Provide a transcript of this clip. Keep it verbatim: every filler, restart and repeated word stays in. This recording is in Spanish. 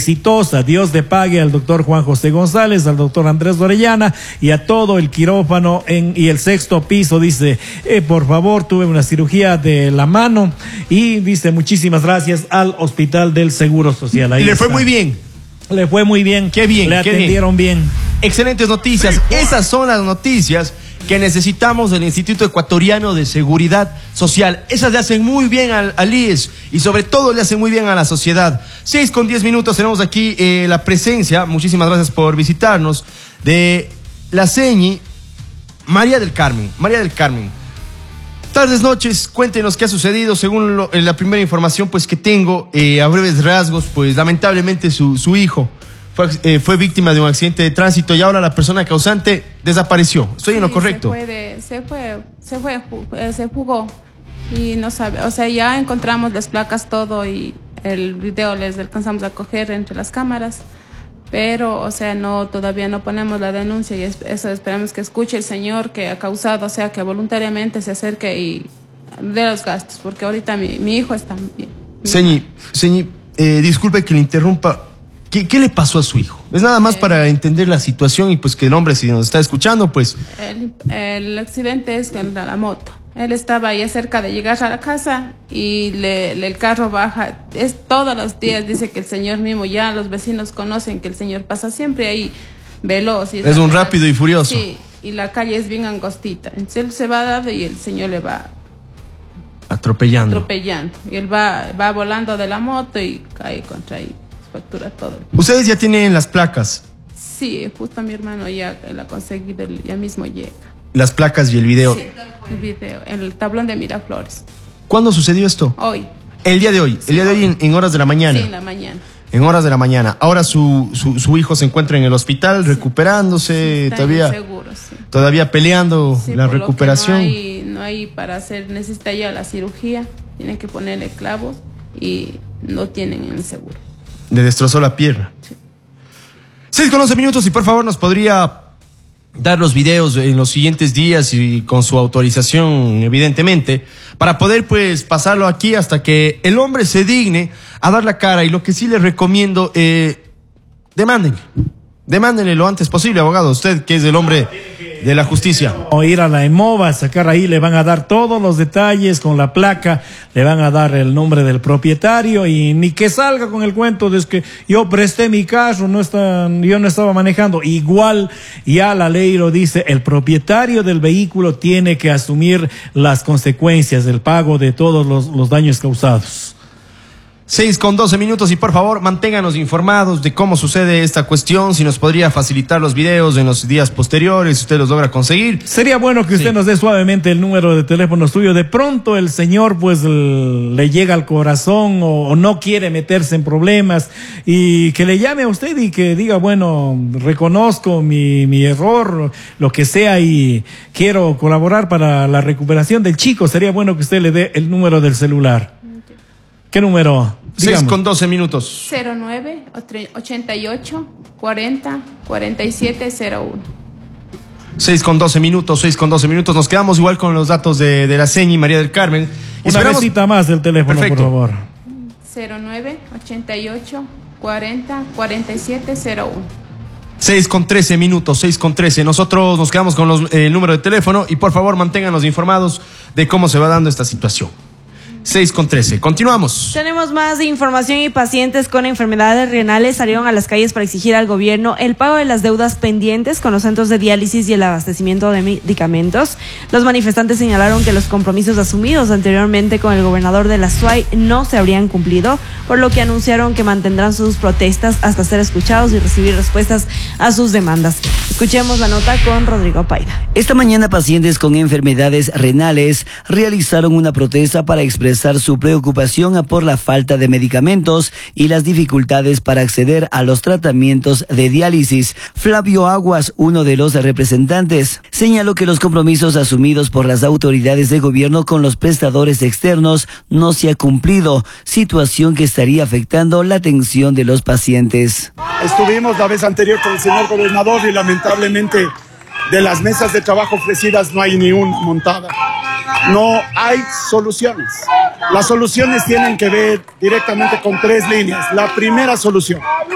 exitosa. Dios le pague al doctor Juan José González, al doctor Andrés Orellana y a todo el quirófano en, y el sexto piso. Dice, eh, por favor, tuve una cirugía de la mano y dice, muchísimas gracias al Hospital del Seguro Social. Ahí y le está. fue muy bien. Le fue muy bien. Qué bien. Le atendieron bien. bien. Excelentes noticias. Esas son las noticias que necesitamos del Instituto Ecuatoriano de Seguridad Social. Esas le hacen muy bien al, al I E S y sobre todo le hacen muy bien a la sociedad. Seis con diez minutos, tenemos aquí eh, la presencia, muchísimas gracias por visitarnos, de la señi María del Carmen. María del Carmen, tardes, noches, cuéntenos qué ha sucedido. Según lo, la primera información pues que tengo, eh, a breves rasgos, pues lamentablemente su, su hijo Fue, eh, fue víctima de un accidente de tránsito y ahora la persona causante desapareció. ¿Estoy sí, en lo correcto? Se fue, de, se fue, se fue, eh, se fugó y no sabe, o sea, ya encontramos las placas, todo y el video les alcanzamos a coger entre las cámaras, pero, o sea, no, todavía no ponemos la denuncia y es, eso esperamos que escuche el señor que ha causado, o sea, que voluntariamente se acerque y dé los gastos, porque ahorita mi, mi hijo está bien. Señi, señi, eh, disculpe que le interrumpa. ¿Qué, ¿Qué le pasó a su hijo? Es nada más eh, para entender la situación y pues que el hombre, si nos está escuchando, pues... El, el accidente es con la, la moto. Él estaba ahí cerca de llegar a la casa y le, le, el carro baja. Es todos los días, dice que el señor mismo, ya los vecinos conocen que el señor pasa siempre ahí veloz. Y es un rápido y furioso. Sí, y la calle es bien angostita. Entonces él se va dando y el señor le va... Atropellando. Atropellando. Y él va, va volando de la moto y cae contra ahí. Factura todo. ¿Ustedes ya tienen las placas? Sí, justo mi hermano ya la conseguí, ya mismo llega. Las placas y el video. Sí, el video, el tablón de Miraflores. ¿Cuándo sucedió esto? Hoy. El día de hoy, sí, el día de hoy en, en horas de la mañana. Sí, en la mañana. En horas de la mañana. Ahora su, su, su hijo se encuentra en el hospital, sí, recuperándose, sí, todavía, seguro, sí. todavía peleando sí, la recuperación. No hay, no hay para hacer, necesita ya la cirugía, tienen que ponerle clavos y no tienen el seguro. Le destrozó la pierna. Sí. seis con once minutos y por favor nos podría dar los videos en los siguientes días y con su autorización, evidentemente, para poder pues pasarlo aquí hasta que el hombre se digne a dar la cara. Y lo que sí les recomiendo, eh, demándenle, demándenle lo antes posible, abogado, usted que es el hombre de la justicia. O ir a la EMOVA, sacar ahí, le van a dar todos los detalles con la placa, le van a dar el nombre del propietario y ni que salga con el cuento de que yo presté mi carro, no está, yo no estaba manejando. Igual ya la ley lo dice, el propietario del vehículo tiene que asumir las consecuencias del pago de todos los, los daños causados. seis con doce minutos y por favor manténganos informados de cómo sucede esta cuestión, si nos podría facilitar los videos en los días posteriores, si usted los logra conseguir. Sería bueno que usted sí. nos dé suavemente el número de teléfono suyo. De pronto el señor pues le llega al corazón o, o no quiere meterse en problemas y que le llame a usted y que diga, bueno, reconozco mi, mi error, lo que sea y quiero colaborar para la recuperación del chico. Sería bueno que usted le dé el número del celular. ¿Qué número? seis con doce minutos. cero nueve ochenta y ocho cuarenta cuarenta y siete cero uno. seis con doce minutos, seis con doce minutos. Nos quedamos igual con los datos de, de la señi María del Carmen. Una Esperamos... visita más del teléfono, perfecto, por favor. cero nueve ochenta y ocho cuarenta cuarenta y siete cero uno. seis con trece minutos, seis con trece. Nosotros nos quedamos con los, eh, el número de teléfono y por favor manténganos informados de cómo se va dando esta situación. seis con trece. Continuamos. Tenemos más información y pacientes con enfermedades renales salieron a las calles para exigir al gobierno el pago de las deudas pendientes con los centros de diálisis y el abastecimiento de medicamentos. Los manifestantes señalaron que los compromisos asumidos anteriormente con el gobernador de la S U A Y no se habrían cumplido, por lo que anunciaron que mantendrán sus protestas hasta ser escuchados y recibir respuestas a sus demandas. Escuchemos la nota con Rodrigo Paida. Esta mañana pacientes con enfermedades renales realizaron una protesta para expresar su preocupación por la falta de medicamentos y las dificultades para acceder a los tratamientos de diálisis. Flavio Aguas, uno de los representantes, señaló que los compromisos asumidos por las autoridades de gobierno con los prestadores externos no se ha cumplido, situación que estaría afectando la atención de los pacientes. Estuvimos la vez anterior con el señor gobernador y lamentablemente de las mesas de trabajo ofrecidas no hay ni una montada. No hay soluciones. Las soluciones tienen que ver directamente con tres líneas. La primera solución,